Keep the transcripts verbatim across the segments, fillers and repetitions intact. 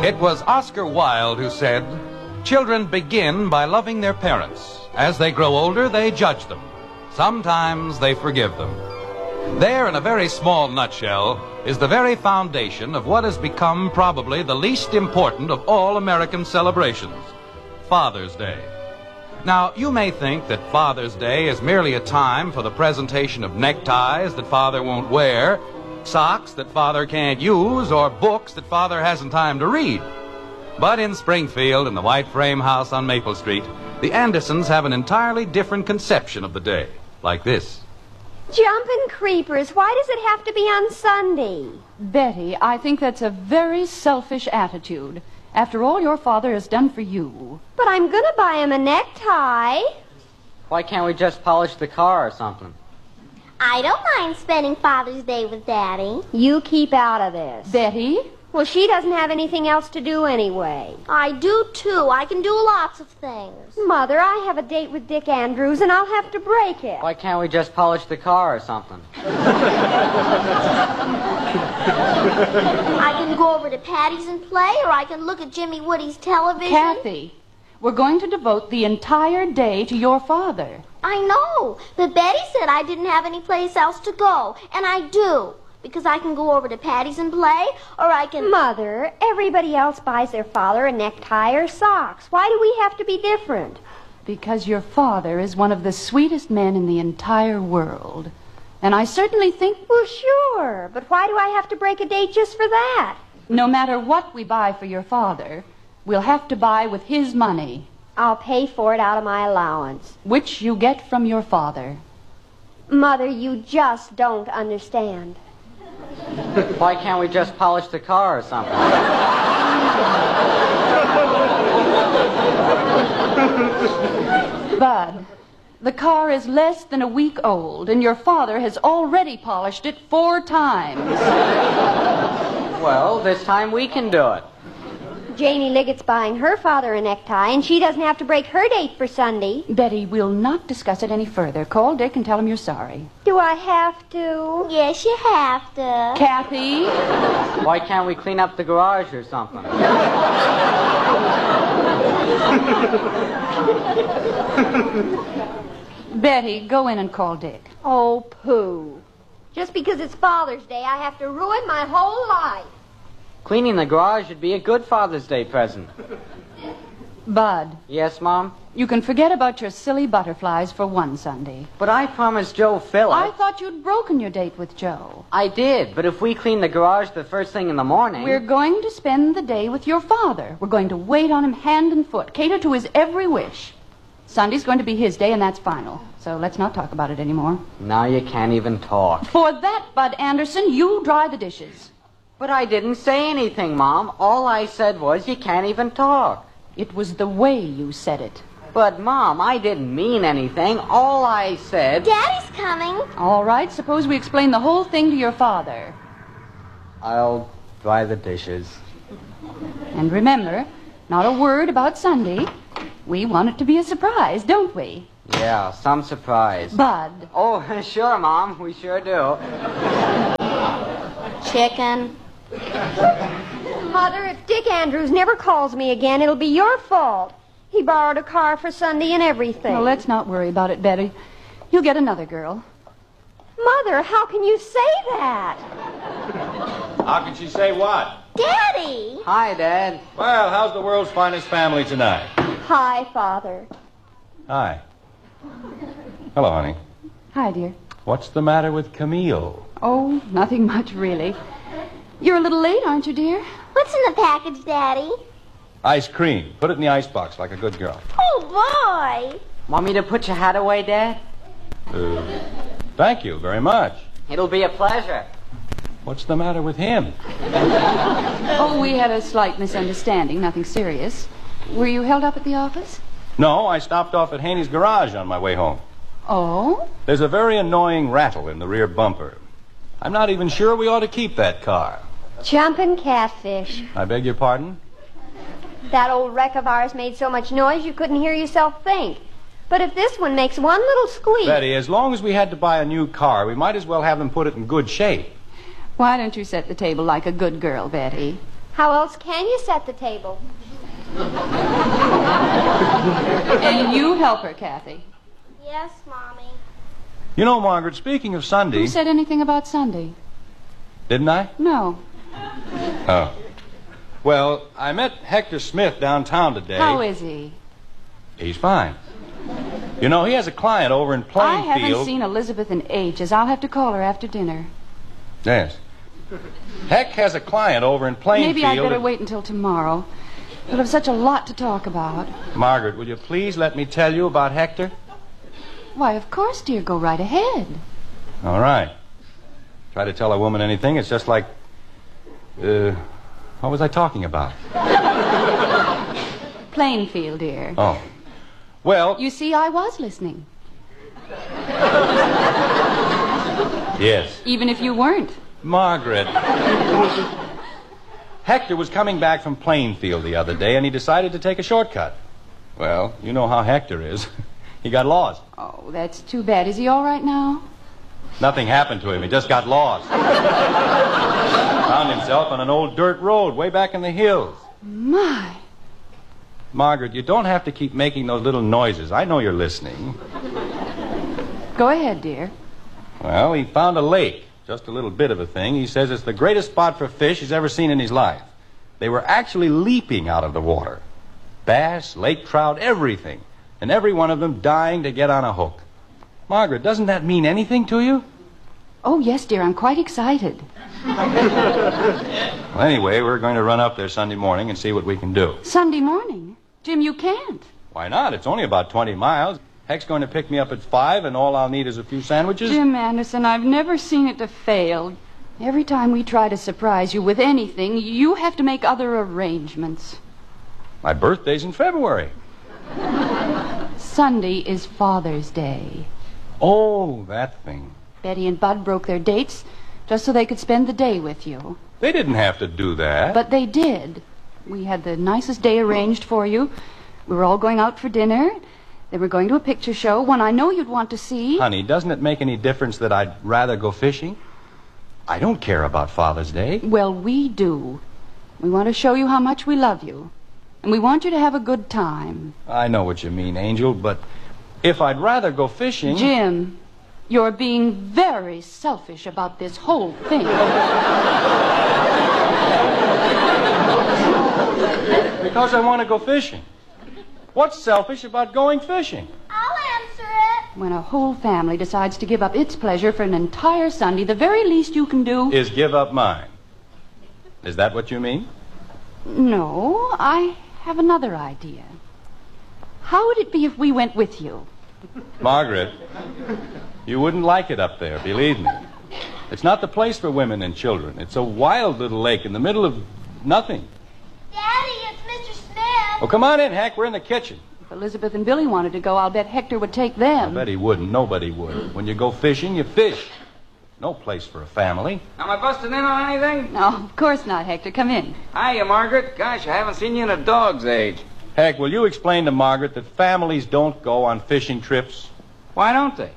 It was Oscar Wilde who said, "Children begin by loving their parents. As they grow older, they judge them. Sometimes they forgive them." There, in a very small nutshell, is the very foundation of what has become probably the least important of all American celebrations, Father's Day. Now, you may think that Father's Day is merely a time for the presentation of neckties that Father won't wear, socks that Father can't use, or books that Father hasn't time to read. But in Springfield, in the white frame house on Maple Street, the Andersons have an entirely different conception of the day, like this. Jumpin' creepers, why does it have to be on Sunday? Betty, I think that's a very selfish attitude. After all your father has done for you. But I'm gonna buy him a necktie. Why can't we just polish the car or something? I don't mind spending Father's Day with Daddy. You keep out of this. Betty? Well, she doesn't have anything else to do anyway. I do, too. I can do lots of things. Mother, I have a date with Dick Andrews, and I'll have to break it. Why can't we just polish the car or something? I can go over to Patty's and play, or I can look at Jimmy Woody's television. Kathy, we're going to devote the entire day to your father. I know, but Betty said I didn't have any place else to go, and I do. Because I can go over to Patty's and play, or I can... Mother, everybody else buys their father a necktie or socks. Why do we have to be different? Because your father is one of the sweetest men in the entire world. And I certainly think... Well, sure, but why do I have to break a date just for that? No matter what we buy for your father, we'll have to buy with his money. I'll pay for it out of my allowance. Which you get from your father. Mother, you just don't understand. Why can't we just polish the car or something? Bud, the car is less than a week old, and your father has already polished it four times. Well, this time we can do it. Janie Liggett's buying her father a necktie, and she doesn't have to break her date for Sunday. Betty, we'll not discuss it any further. Call Dick and tell him you're sorry. Do I have to? Yes, you have to. Kathy? Why can't we clean up the garage or something? Betty, go in and call Dick. Oh, pooh. Just because it's Father's Day, I have to ruin my whole life. Cleaning the garage would be a good Father's Day present. Bud. Yes, Mom? You can forget about your silly butterflies for one Sunday. But I promised Joe Phillips. I thought you'd broken your date with Joe. I did, but if we clean the garage the first thing in the morning... We're going to spend the day with your father. We're going to wait on him hand and foot, cater to his every wish. Sunday's going to be his day, and that's final. So let's not talk about it anymore. Now you can't even talk. For that, Bud Anderson, you dry the dishes. But I didn't say anything, Mom. All I said was you can't even talk. It was the way you said it. But, Mom, I didn't mean anything. All I said... Daddy's coming. All right, suppose we explain the whole thing to your father. I'll dry the dishes. And remember, not a word about Sunday. We want it to be a surprise, don't we? Yeah, some surprise. Bud. Oh, sure, Mom. We sure do. Chicken. Mother, if Dick Andrews never calls me again, it'll be your fault. He borrowed a car for Sunday and everything. Well, let's not worry about it, Betty. You'll get another girl. Mother, how can you say that? How can she say what? Daddy! Hi, Dad. Well, how's the world's finest family tonight? Hi, Father. Hi. Hello, honey. Hi, dear. What's the matter with Camille? Oh, nothing much, really. You're a little late, aren't you, dear? What's in the package, Daddy? Ice cream. Put it in the icebox like a good girl. Oh, boy. Want me to put your hat away, Dad? Uh, thank you very much. It'll be a pleasure. What's the matter with him? Oh, we had a slight misunderstanding, nothing serious. Were you held up at the office? No, I stopped off at Haney's garage on my way home. Oh? There's a very annoying rattle in the rear bumper. I'm not even sure we ought to keep that car. Jumpin' catfish. I beg your pardon? That old wreck of ours made so much noise you couldn't hear yourself think. But if this one makes one little squeak... Betty, as long as we had to buy a new car, we might as well have them put it in good shape. Why don't you set the table like a good girl, Betty? How else can you set the table? And you help her, Kathy. Yes, Mommy. You know, Margaret, speaking of Sunday... Who said anything about Sunday? Didn't I? No. Oh. Well, I met Hector Smith downtown today. How is he? He's fine. You know, he has a client over in Plainfield. I haven't seen Elizabeth in ages. I'll have to call her after dinner. Yes. Heck has a client over in Plainfield. Maybe I'd better wait until tomorrow. We'll have such a lot to talk about. Margaret, will you please let me tell you about Hector? Why, of course, dear. Go right ahead. All right. Try to tell a woman anything, it's just like... Uh, what was I talking about? Plainfield, dear. Oh. Well... You see, I was listening. Yes. Even if you weren't. Margaret. Hector was coming back from Plainfield the other day, and he decided to take a shortcut. Well, you know how Hector is. He got lost. Oh, that's too bad. Is he all right now? Nothing happened to him. He just got lost. Found himself on an old dirt road way back in the hills. My. Margaret, you don't have to keep making those little noises. I know you're listening. Go ahead, dear. Well, he found a lake. Just a little bit of a thing. He says it's the greatest spot for fish he's ever seen in his life. They were actually leaping out of the water. Bass, lake trout, everything. And every one of them dying to get on a hook. Margaret, doesn't that mean anything to you? Oh, yes, dear. I'm quite excited. Well, anyway, we're going to run up there Sunday morning and see what we can do. Sunday morning? Jim, you can't. Why not? It's only about twenty miles. Heck's going to pick me up at five, and all I'll need is a few sandwiches. Jim Anderson, I've never seen it to fail. Every time we try to surprise you with anything, you have to make other arrangements. My birthday's in February. Sunday is Father's Day. Oh, that thing. Betty and Bud broke their dates just so they could spend the day with you. They didn't have to do that. But they did. We had the nicest day arranged for you. We were all going out for dinner. Then we're going to a picture show, one I know you'd want to see. Honey, doesn't it make any difference that I'd rather go fishing? I don't care about Father's Day. Well, we do. We want to show you how much we love you. And we want you to have a good time. I know what you mean, Angel, but if I'd rather go fishing... Jim, you're being very selfish about this whole thing. Because I want to go fishing. What's selfish about going fishing? I'll answer it. When a whole family decides to give up its pleasure for an entire Sunday, the very least you can do... Is give up mine. Is that what you mean? No, I have another idea. How would it be if we went with you? Margaret, you wouldn't like it up there, believe me. It's not the place for women and children. It's a wild little lake in the middle of nothing. Daddy, it's Mister Smith. Oh, come on in, Hank. We're in the kitchen. If Elizabeth and Billy wanted to go, I'll bet Hector would take them. I bet he wouldn't. Nobody would. When you go fishing, you fish. No place for a family. Am I busting in on anything? No, of course not, Hector. Come in. Hiya, Margaret. Gosh, I haven't seen you in a dog's age. Heck, will you explain to Margaret that families don't go on fishing trips? Why don't they?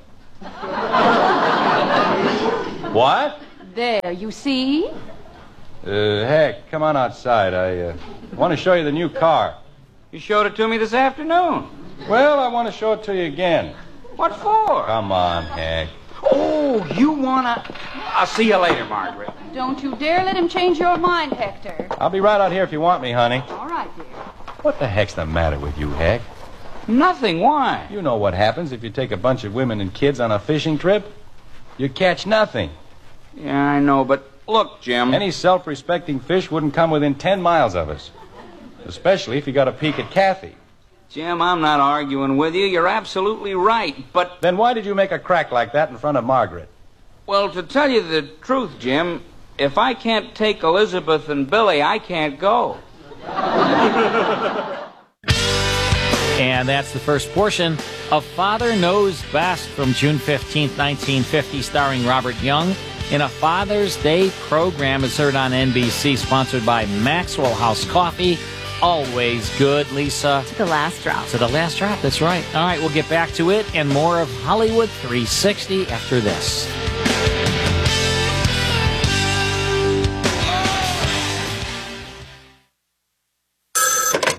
What? There, you see? Uh, heck, come on outside. I uh, want to show you the new car. You showed it to me this afternoon. Well, I want to show it to you again. What for? Come on, Heck. Oh, you wanna... I'll see you later, Margaret. Don't you dare let him change your mind, Hector. I'll be right out here if you want me, honey. All right, dear. What the heck's the matter with you, Heck? Nothing. Why? You know what happens if you take a bunch of women and kids on a fishing trip? You catch nothing. Yeah, I know, but look, Jim. Any self-respecting fish wouldn't come within ten miles of us. Especially if you got a peek at Kathy. Jim, I'm not arguing with you. You're absolutely right, but... Then why did you make a crack like that in front of Margaret? Well, to tell you the truth, Jim, if I can't take Elizabeth and Billy, I can't go. And that's the first portion of Father Knows Best from June fifteenth, nineteen fifty, starring Robert Young in a Father's Day program. It's heard on N B C, sponsored by Maxwell House Coffee. Always good, Lisa. To the last drop. To the last drop, that's right. All right, we'll get back to it and more of Hollywood three sixty after this.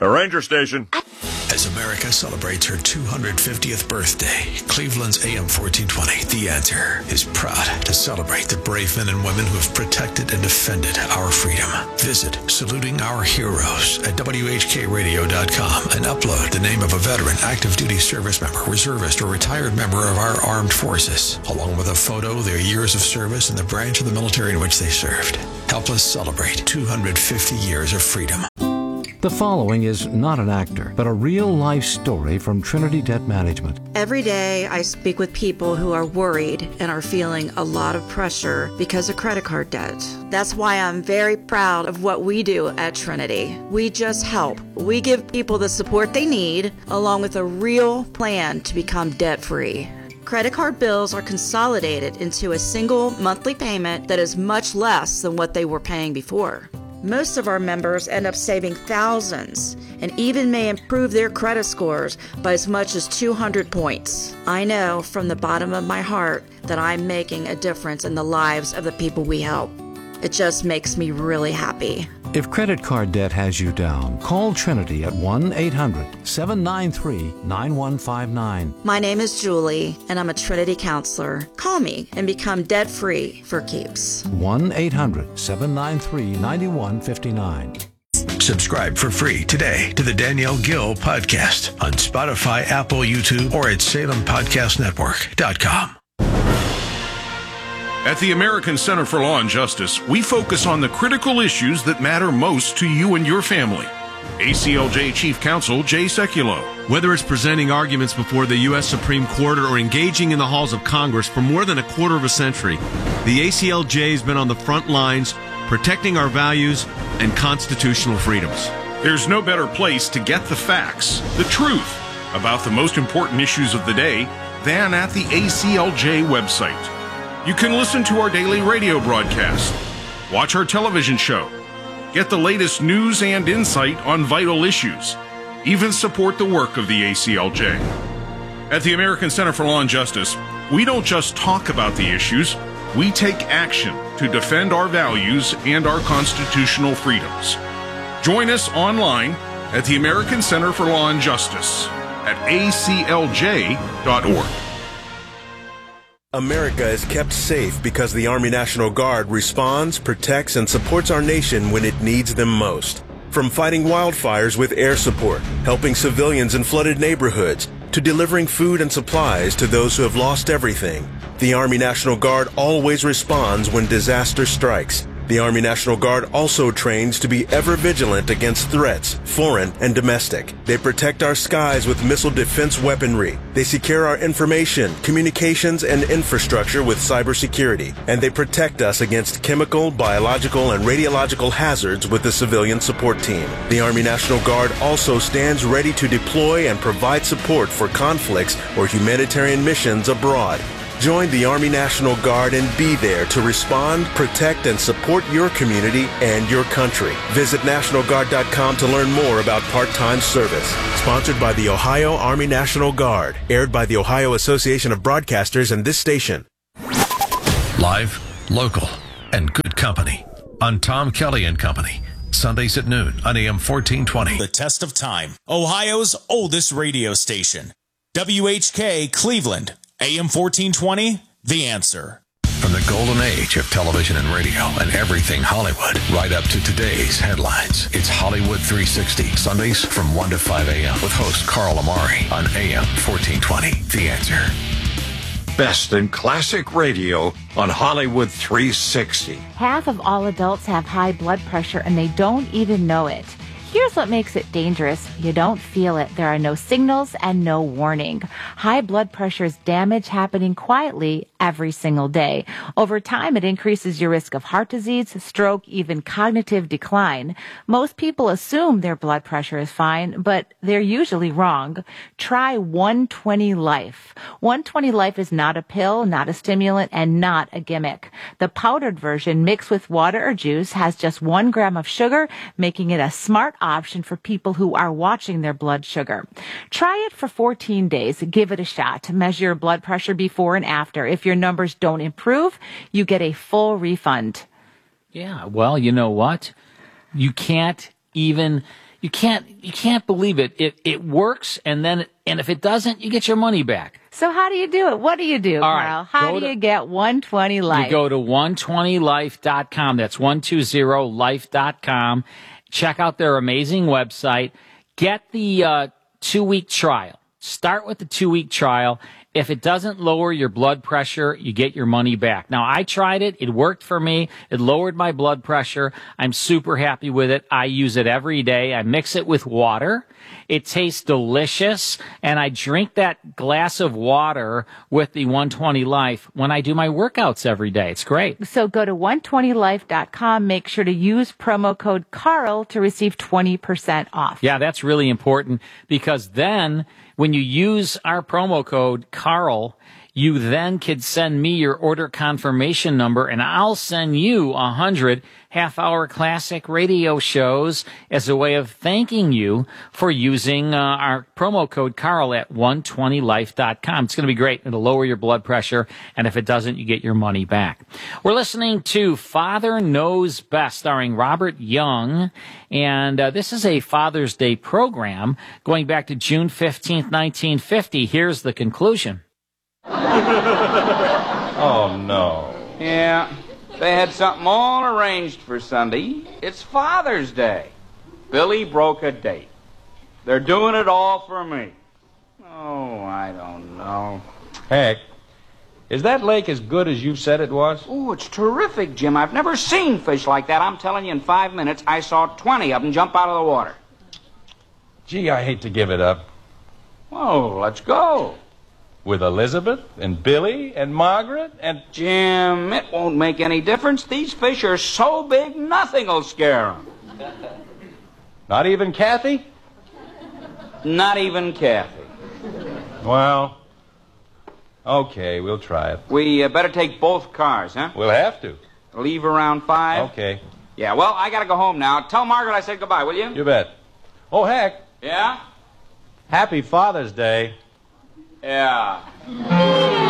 A ranger station. As America celebrates her two hundred fiftieth birthday, Cleveland's A M fourteen twenty, The Answer, is proud to celebrate the brave men and women who have protected and defended our freedom. Visit Saluting Our Heroes at W H K radio dot com and upload the name of a veteran, active duty service member, reservist, or retired member of our armed forces, along with a photo, their years of service, and the branch of the military in which they served. Help us celebrate two hundred fifty years of freedom. The following is not an actor, but a real-life story from Trinity Debt Management. Every day I speak with people who are worried and are feeling a lot of pressure because of credit card debt. That's why I'm very proud of what we do at Trinity. We just help. We give people the support they need, along with a real plan to become debt-free. Credit card bills are consolidated into a single monthly payment that is much less than what they were paying before. Most of our members end up saving thousands and even may improve their credit scores by as much as two hundred points. I know from the bottom of my heart that I'm making a difference in the lives of the people we help. It just makes me really happy. If credit card debt has you down, call Trinity at one eight hundred seven nine three nine one five nine. My name is Julie, and I'm a Trinity counselor. Call me and become debt-free for keeps. one eight hundred seven nine three nine one five nine. Subscribe for free today to the Danielle Gill Podcast on Spotify, Apple, YouTube, or at Salem Podcast Network dot com. At the American Center for Law and Justice, we focus on the critical issues that matter most to you and your family. A C L J Chief Counsel Jay Sekulow. Whether it's presenting arguments before the U S Supreme Court or engaging in the halls of Congress for more than a quarter of a century, the A C L J has been on the front lines protecting our values and constitutional freedoms. There's no better place to get the facts, the truth, about the most important issues of the day than at the A C L J website. You can listen to our daily radio broadcast, watch our television show, get the latest news and insight on vital issues, even support the work of the A C L J. At the American Center for Law and Justice, we don't just talk about the issues, we take action to defend our values and our constitutional freedoms. Join us online at the American Center for Law and Justice at A C L J dot org. America is kept safe because the Army National Guard responds, protects, and supports our nation when it needs them most. From fighting wildfires with air support, helping civilians in flooded neighborhoods, to delivering food and supplies to those who have lost everything, the Army National Guard always responds when disaster strikes. The Army National Guard also trains to be ever vigilant against threats, foreign and domestic. They protect our skies with missile defense weaponry. They secure our information, communications, and infrastructure with cybersecurity. And they protect us against chemical, biological, and radiological hazards with the civilian support team. The Army National Guard also stands ready to deploy and provide support for conflicts or humanitarian missions abroad. Join the Army National Guard and be there to respond, protect, and support your community and your country. Visit National Guard dot com to learn more about part-time service. Sponsored by the Ohio Army National Guard. Aired by the Ohio Association of Broadcasters and this station. Live, local, and good company on Tom Kelly and Company. Sundays at noon on A M fourteen twenty. The Test of Time, Ohio's oldest radio station. W H K Cleveland. A M fourteen twenty, The Answer. From the golden age of television and radio and everything Hollywood, right up to today's headlines, it's Hollywood three sixty, Sundays from one to five a.m. with host Carl Amari on A M fourteen twenty, The Answer. Best in classic radio on Hollywood three sixty. Half of all adults have high blood pressure and they don't even know it. Here's what makes it dangerous. You don't feel it. There are no signals and no warning. High blood pressure is damage happening quietly every single day. Over time, it increases your risk of heart disease, stroke, even cognitive decline. Most people assume their blood pressure is fine, but they're usually wrong. Try one twenty Life. one twenty Life is not a pill, not a stimulant, and not a gimmick. The powdered version mixed with water or juice has just one gram of sugar, making it a smart option for people who are watching their blood sugar. Try it for fourteen days. Give it a shot. Measure your blood pressure before and after. If your numbers don't improve, you get a full refund. Yeah, well, you know what? You can't even You can't, you can't believe it. It, it works, and then, and if it doesn't, you get your money back. So how do you do it? What do you do, All right, Carl? How go do to- you get one twenty life? You go to one twenty life dot com. That's one twenty life dot com. Check out their amazing website. Get the uh, two-week trial. Start with the two-week trial. If it doesn't lower your blood pressure, you get your money back. Now, I tried it. It worked for me. It lowered my blood pressure. I'm super happy with it. I use it every day. I mix it with water. It tastes delicious. And I drink that glass of water with the one twenty Life when I do my workouts every day. It's great. So go to one twenty life dot com. Make sure to use promo code Carl to receive twenty percent off. Yeah, that's really important because then when you use our promo code Carl, you then could send me your order confirmation number and I'll send you a hundred half-hour classic radio shows as a way of thanking you for using uh, our promo code Carl at one twenty life dot com. It's going to be great. It'll lower your blood pressure, and if it doesn't, you get your money back. We're listening to Father Knows Best, starring Robert Young, and uh, this is a Father's Day program going back to June fifteenth, nineteen fifty. Here's the conclusion. Oh, no. Yeah, they had something all arranged for Sunday. It's Father's Day. Billy broke a date. They're doing it all for me. Oh, I don't know. Heck, is that lake as good as you said it was? Oh, it's terrific, Jim. I've never seen fish like that. I'm telling you, in five minutes, I saw twenty of them jump out of the water. Gee, I hate to give it up. Oh, let's go. With Elizabeth and Billy and Margaret and... Jim, it won't make any difference. These fish are so big, nothing'll scare them. Not even Kathy? Not even Kathy. Well, okay, we'll try it. We uh, better take both cars, huh? We'll have to. Leave around five? Okay. Yeah, well, I gotta go home now. Tell Margaret I said goodbye, will you? You bet. Oh, heck. Yeah? Happy Father's Day. Yeah.